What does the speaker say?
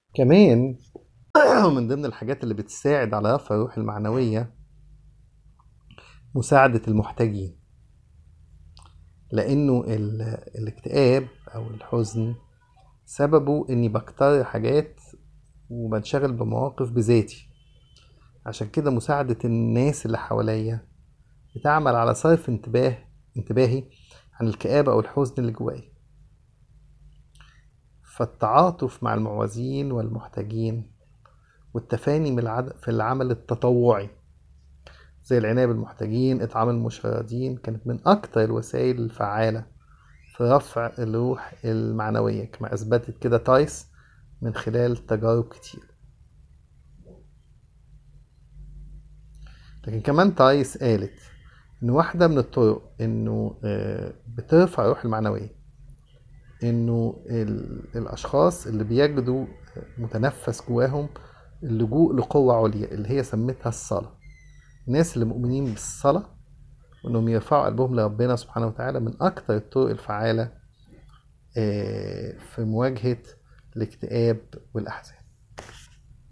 كمان من ضمن الحاجات اللي بتساعد على رفع الروح المعنوية مساعدة المحتاجين، لأنه الاكتئاب أو الحزن سببه إني بكتر حاجات وبنشغل بمواقف بذاتي. عشان كده مساعدة الناس اللي حواليا بتعمل على صرف انتباهي عن الكآبة أو الحزن اللي جواي. فالتعاطف مع المعوزين والمحتاجين والتفاني في العمل التطوعي زي العناية بالمحتاجين، إطعام المشردين، كانت من أكتر الوسائل الفعالة في رفع الروح المعنوية، كما أثبتت كده تايس من خلال تجارب كتير. لكن كمان تايس قالت إن واحدة من الطرق إنه بترفع الروح المعنوية إنه الأشخاص اللي بيجدوا متنفس جواهم اللجوء لقوة عليا اللي هي سمتها الصلاة. الناس اللي مؤمنين بالصلاة وإنهم يرفعوا قلبهم لربنا سبحانه وتعالى من أكتر الطرق الفعالة في مواجهة الاكتئاب والأحزان.